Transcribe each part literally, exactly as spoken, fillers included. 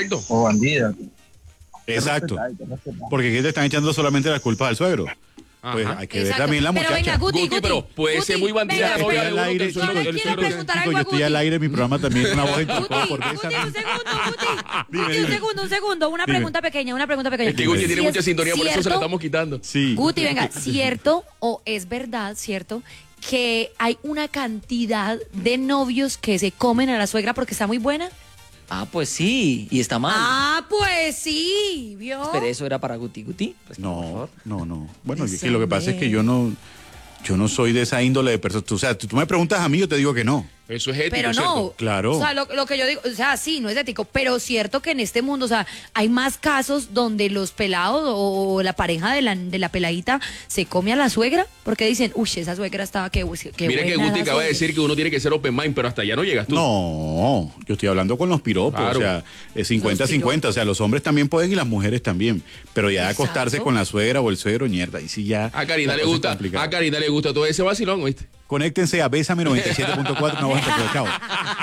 correcto. O bandida. Exacto. Porque aquí te están echando solamente las culpas al suegro. Pues Ajá. hay que ver Exacto. también la Pero muchacha. venga, Guti, Guti, Guti, pero puede Guti, ser muy bandida venga, la novia Estoy de al uno aire, que el suegro- chico, el quiero suegro- preguntar algo chico, yo a estoy Guti. al aire, mi programa también es una voz en Guti, por Guti, esa- un segundo, Guti. Dime, Guti, dime. un segundo, un segundo. Una Dime. pregunta pequeña, una pregunta pequeña. Es que Guti Sí, tiene Si mucha es sintonía, por eso se la cierto- estamos quitando. Sí. Guti, venga, ¿cierto o es verdad, cierto, que hay una cantidad de novios que se comen a la suegra porque está muy buena? Ah, pues sí, y está mal. Ah, pues sí, ¿vio? Pero eso era para Guti Guti. Pues, por No, favor. no, no. Bueno, es Ese que lo que pasa es que yo no, yo no soy de esa índole de personas. O sea, tú tú me preguntas a mí, yo te digo que no. Eso es ético, Pero ¿cierto? no, Claro. O sea, lo, lo que yo digo, o sea, sí, no es ético, pero cierto que en este mundo, o sea, hay más casos donde los pelados o la pareja de la, de la peladita se come a la suegra porque dicen, uy, esa suegra estaba que, que Mira que buena Guti esa acaba de suegra". decir que uno tiene que ser open mind, pero hasta allá no llegas tú. No, yo estoy hablando con los piropos, Claro. o sea, es cincuenta cincuenta, o sea, los hombres también pueden y las mujeres también, pero ya Exacto. acostarse con la suegra o el suegro, mierda, y si ya... A Karina la le cosa es gusta, complicada. a Karina le gusta todo ese vacilón, ¿oíste? Conéctense a Bésame noventa y siete punto cuatro, no aguanta, pero chao.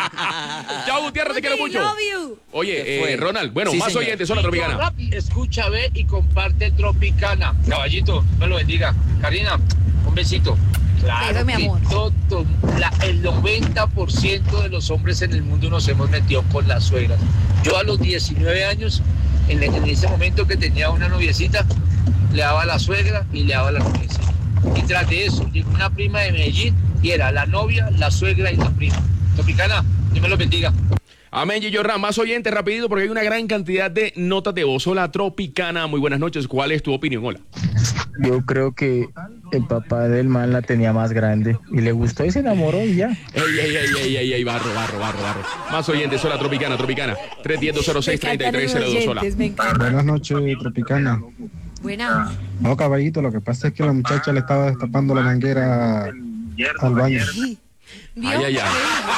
Chao, Gutiérrez, te quiero Guti, mucho. love you. Oye, ¿Qué eh, fue? Ronald, bueno, Sí, más señor. oyentes, zona tropicana. Escucha, ve y comparte Tropicana. Caballito, me lo bendiga. Karina, un besito. Claro, Beso, mi que amor. todo, la- el noventa por ciento de los hombres en el mundo nos hemos metido con las suegras. Yo a los diecinueve años, en, en ese momento que tenía una noviecita, le daba a la suegra y le daba a la noviecita. Y tras de eso, llegó una prima de Medellín y era la novia, la suegra y la prima. Tropicana, Dios me lo bendiga. Amén, Gillo Ram, más oyentes rapidito porque hay una gran cantidad de notas de voz. Hola, Tropicana, muy buenas noches. ¿Cuál es tu opinión? Hola. Yo creo que el papá del man la tenía más grande y le gustó y se enamoró y ya. Ey, ey, ey, ey, ey, ey, barro, barro, barro, barro. Más oyentes, hola, Tropicana, Tropicana. tres uno cero cero seis Me tres encantan tres los cero dos, hola. oyentes, me encanta. Buenas noches, Tropicana. Buena. No, caballito, lo que pasa es que la muchacha le estaba destapando la manguera al baño. ¿Vio? Ay, ay, ay.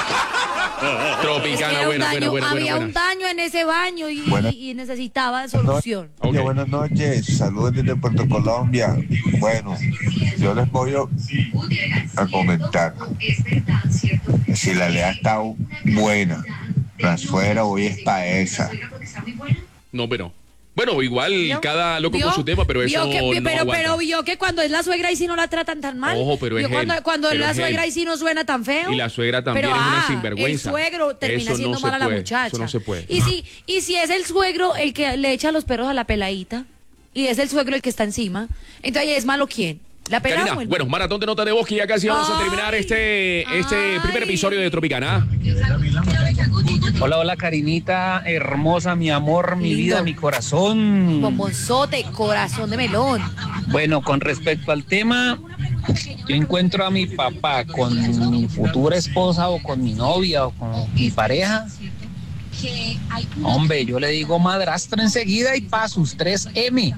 Es que Tropicana, era un buena, buena, daño, buena, había buena, un buena. daño en ese baño y, Buena. y necesitaba solución. Ok. Oye, buenas noches, saludos desde Puerto Colombia. Bueno, yo les voy a comentar. Si la lea está buena, la suegra hoy es pa' esa. No, pero. Bueno, igual ¿Vio? cada loco ¿Vio? con su tema, pero eso Vio que- no pero, aguanta. pero vio que cuando es la suegra y si no la tratan tan mal. Ojo, pero Vio es cuando, él, cuando es pero la es suegra él. y si no suena tan feo. Y la suegra también Pero, es una ah, sinvergüenza. El suegro termina Eso haciendo no se mal a la puede, muchacha. eso no se puede. Y si, y si es el suegro el que le echa los perros a la peladita y es el suegro el que está encima, entonces ¿es malo quién? ¿La pelada Karina, o el bueno, maratón de notas de voz que ya casi vamos a Ay, terminar este, este ay. primer episodio de Tropicana. Hola, hola, Karinita, hermosa, mi amor, mi Lindo. vida, mi corazón. Bombonzote, corazón de melón? Bueno, con respecto al tema, yo encuentro a mi papá con mi futura esposa o con mi novia o con mi pareja. Hombre, yo le digo madrastra enseguida y pa' sus tres eme.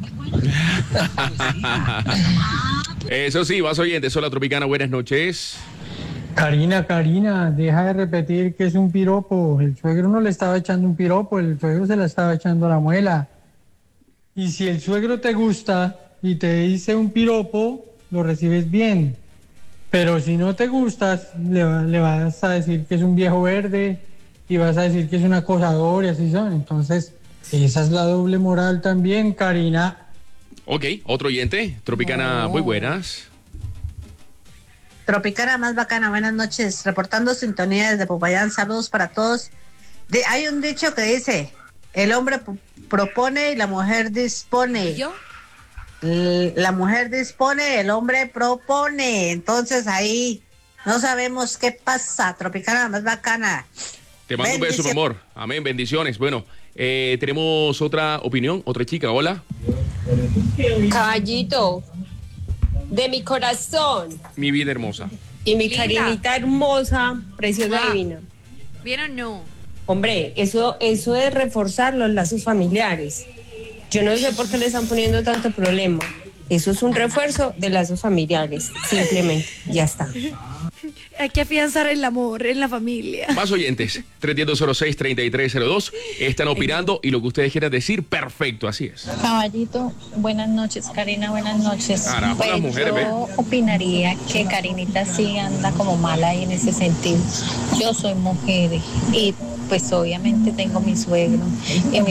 Eso sí, más oyentes, hola Tropicana, buenas noches. Karina, Karina, deja de repetir que es un piropo. El suegro no le estaba echando un piropo, el suegro se la estaba echando a la muela. Y si el suegro te gusta y te dice un piropo, lo recibes bien. Pero si no te gustas, le, va- le vas a decir que es un viejo verde y vas a decir que es un acosador y así son. Entonces, esa es la doble moral también, Karina. Ok, otro oyente, Tropicana, No. muy buenas. Tropicana más bacana, buenas noches. Reportando sintonía desde Popayán, saludos para todos. De, hay un dicho que dice, el hombre p- propone y la mujer dispone. ¿Yo? L- La mujer dispone, el hombre propone. Entonces ahí no sabemos qué pasa. Tropicana más bacana. Te mando un beso, mi Bendición. amor. Amén, bendiciones. Bueno, eh, tenemos otra opinión, otra chica, hola. Caballito, de mi corazón Mi vida hermosa. y mi Linda. Karinita hermosa, preciosa, Ah. divina. ¿Bien o no? Hombre, eso, eso es reforzar los lazos familiares. Yo no sé por qué le están poniendo tanto problema. Eso es un refuerzo de lazos familiares, simplemente, ya está. Hay que afianzar el amor en la familia. Más oyentes, tres uno cero seis tres tres cero dos, están opinando y lo que ustedes quieran decir, perfecto, así es. Caballito, buenas noches, Karina, buenas noches. Caramba, Pues las mujeres, yo ve. opinaría que Karinita sí anda como mala ahí en ese sentido. Yo soy mujer y pues obviamente tengo mi suegro y mi